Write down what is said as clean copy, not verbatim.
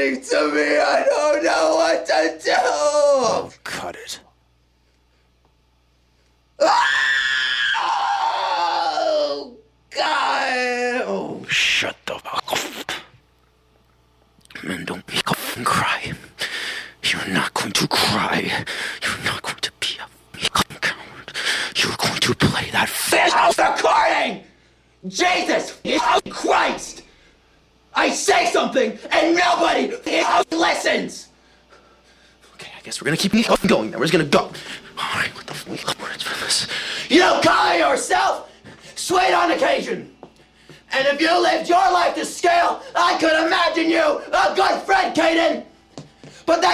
happening to me. I don't know what to do. Oh, cut it. Oh, God. Oh. Shut the fuck up. Man, don't make a fucking cry. You're not going to cry. You're not going to be a fucking coward. You're going to play that This house recording! Jesus Christ! I say something and nobody listens! Okay, I guess we're gonna keep going then. We're just gonna go. Alright, what the fuck? Words for this. You don't call yourself sweet on occasion. And if you lived your life to scale, I could imagine you a good friend, Kaden. But that